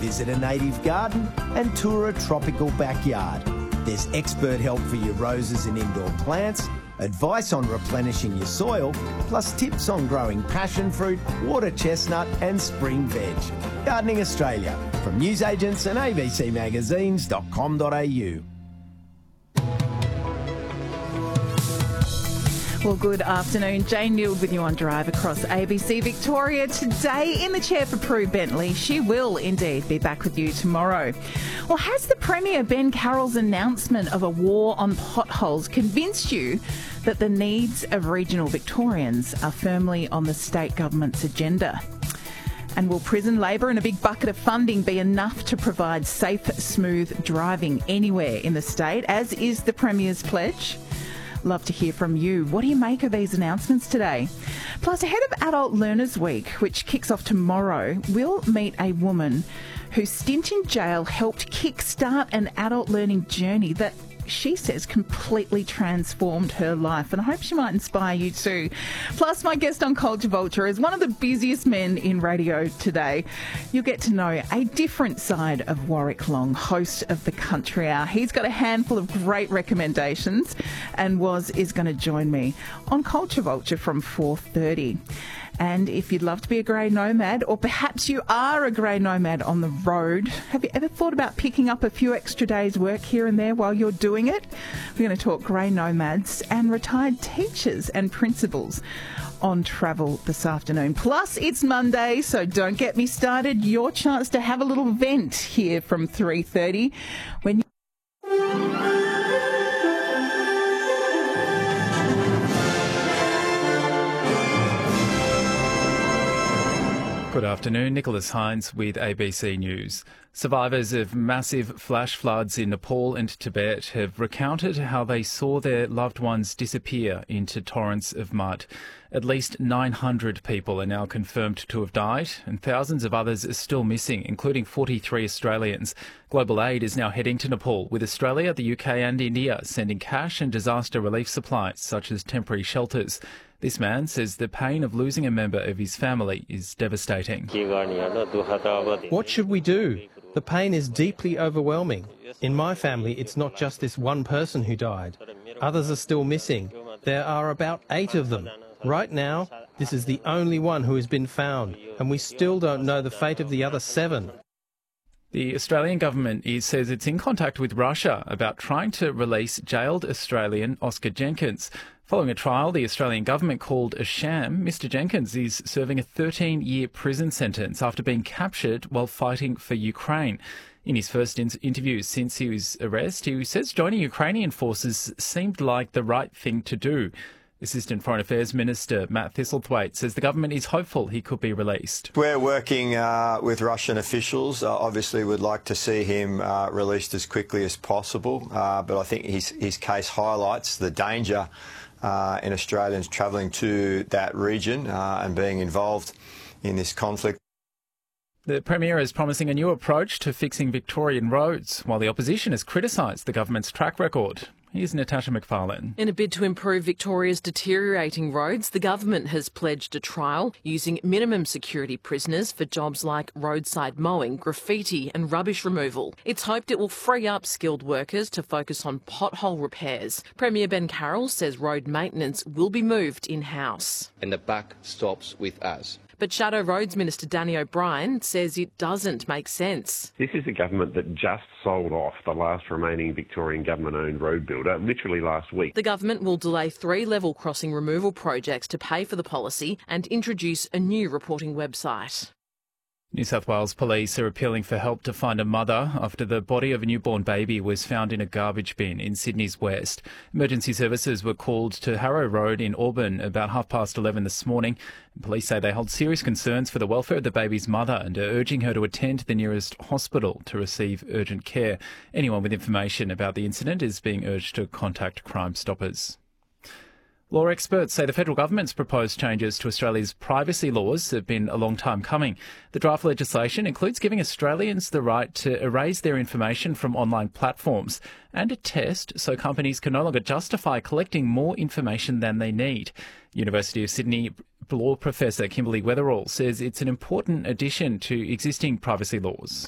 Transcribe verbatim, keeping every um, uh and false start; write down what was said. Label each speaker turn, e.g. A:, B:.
A: visit a native garden and tour a tropical backyard. There's expert help for your roses and indoor plants, advice on replenishing your soil, plus tips on growing passion fruit, water chestnut and spring veg. Gardening Australia, from newsagents and a b c magazines dot com dot a u.
B: Well, good afternoon. Jane Neild with you on Drive across A B C Victoria. Today in the chair for Prue Bentley. She will indeed be back with you tomorrow. Well, has the Premier Ben Carroll's announcement of a war on potholes convinced you that the needs of regional Victorians are firmly on the state government's agenda? And will prison labour and a big bucket of funding be enough to provide safe, smooth driving anywhere in the state, as is the Premier's pledge? Love to hear from you. What do you make of these announcements today? Plus, ahead of Adult Learners Week, which kicks off tomorrow, we'll meet a woman whose stint in jail helped kickstart an adult learning journey that she says completely transformed her life, and I hope she might inspire you too. Plus, my guest on Culture Vulture is one of the busiest men in radio today. You'll get to know a different side of Warwick Long, host of the Country Hour. He's got a handful of great recommendations and was is going to join me on Culture Vulture from four thirty. And if you'd love to be a grey nomad, or perhaps you are a grey nomad on the road, have you ever thought about picking up a few extra days' work here and there while you're doing it? We're going to talk grey nomads and retired teachers and principals on travel this afternoon. Plus, it's Monday, so don't get me started. Your chance to have a little vent here from three thirty when you
C: Good afternoon, Nicholas Hines with A B C News. Survivors of massive flash floods in Nepal and Tibet have recounted how they saw their loved ones disappear into torrents of mud. At least nine hundred people are now confirmed to have died, and thousands of others are still missing, including forty-three Australians. Global aid is now heading to Nepal, with Australia, the U K and India sending cash and disaster relief supplies, such as temporary shelters. This man says the pain of losing a member of his family is devastating.
D: What should we do? The pain is deeply overwhelming. In my family, it's not just this one person who died. Others are still missing. There are about eight of them. Right now, this is the only one who has been found, and we still don't know the fate of the other seven.
C: The Australian government is, says it's in contact with Russia about trying to release jailed Australian Oscar Jenkins. Following a trial the Australian government called a sham, Mister Jenkins is serving a thirteen-year prison sentence after being captured while fighting for Ukraine. In his first in- interview since his arrest, he says joining Ukrainian forces seemed like the right thing to do. Assistant Foreign Affairs Minister Matt Thistlethwaite says the government is hopeful he could be released.
E: We're working uh, with Russian officials. Uh, obviously, we'd like to see him uh, released as quickly as possible, uh, but I think his, his case highlights the danger uh, in Australians travelling to that region uh, and being involved in this conflict.
C: The Premier is promising a new approach to fixing Victorian roads, while the opposition has criticised the government's track record. Here's Natasha McFarlane.
F: In a bid to improve Victoria's deteriorating roads, the government has pledged a trial using minimum security prisoners for jobs like roadside mowing, graffiti and rubbish removal. It's hoped it will free up skilled workers to focus on pothole repairs. Premier Ben Carroll says road maintenance will be moved in-house.
G: And the buck stops with us.
F: But Shadow Roads Minister Danny O'Brien says it doesn't make sense.
H: This is a government that just sold off the last remaining Victorian government-owned road builder literally last week.
F: The government will delay three level crossing removal projects to pay for the policy and introduce a new reporting website.
C: New South Wales police are appealing for help to find a mother after the body of a newborn baby was found in a garbage bin in Sydney's west. Emergency services were called to Harrow Road in Auburn about half past eleven this morning. Police say they hold serious concerns for the welfare of the baby's mother and are urging her to attend to the nearest hospital to receive urgent care. Anyone with information about the incident is being urged to contact Crime Stoppers. Law experts say the federal government's proposed changes to Australia's privacy laws have been a long time coming. The draft legislation includes giving Australians the right to erase their information from online platforms and a test so companies can no longer justify collecting more information than they need. University of Sydney law professor Kimberly Weatherall says it's an important addition to existing privacy laws.